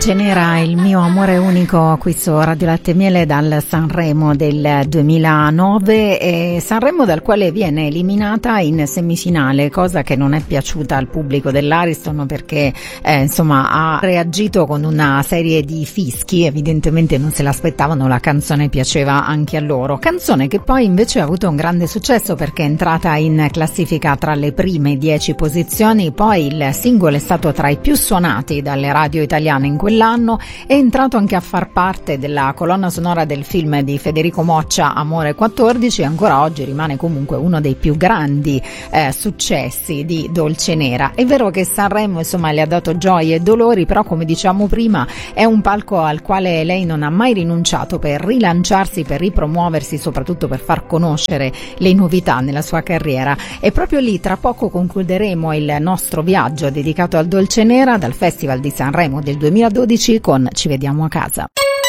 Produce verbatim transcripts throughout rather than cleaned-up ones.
Dolcenera, il mio amore unico, qui su Radio Latte e Miele dal Sanremo del duemilanove, e Sanremo dal quale viene eliminata in semifinale, cosa che non è piaciuta al pubblico dell'Ariston perché eh, insomma ha reagito con una serie di fischi, evidentemente non se l'aspettavano, la canzone piaceva anche a loro, canzone che poi invece ha avuto un grande successo perché è entrata in classifica tra le prime dieci posizioni, poi il singolo è stato tra i più suonati dalle radio italiane in quell'anno, è entrato anche a far parte della colonna sonora del film di Federico Moccia Amore quattordici, e ancora oggi rimane comunque uno dei più grandi eh, successi di Dolcenera. È vero che Sanremo insomma le ha dato gioie e dolori, però come diciamo prima è un palco al quale lei non ha mai rinunciato per rilanciarsi, per ripromuoversi, soprattutto per far conoscere le novità nella sua carriera. E proprio lì tra poco concluderemo il nostro viaggio dedicato al Dolcenera dal Festival di Sanremo del duemiladodici con Ci vediamo a casa.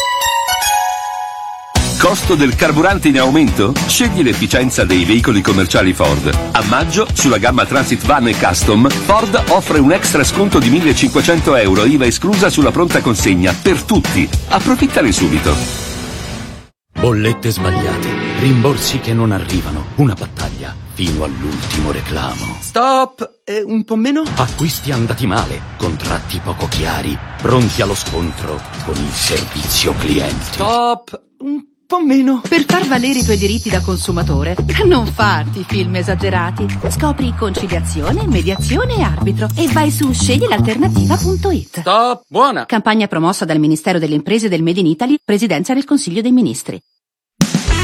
Costo del carburante in aumento? Scegli l'efficienza dei veicoli commerciali Ford. A maggio, sulla gamma Transit Van e Custom, Ford offre un extra sconto di millecinquecento euro, I V A esclusa, sulla pronta consegna per tutti. Approfittane subito. Bollette sbagliate, rimborsi che non arrivano, una battaglia fino all'ultimo reclamo. Stop! Eh, un po' meno? Acquisti andati male, contratti poco chiari, pronti allo scontro con il servizio clienti. Stop! Un po' meno. Per far valere i tuoi diritti da consumatore, non farti film esagerati. Scopri conciliazione, mediazione e arbitro e vai su scegli l'alternativa punto it. Stop! Buona! Campagna promossa dal Ministero delle Imprese del Made in Italy, Presidenza del Consiglio dei Ministri.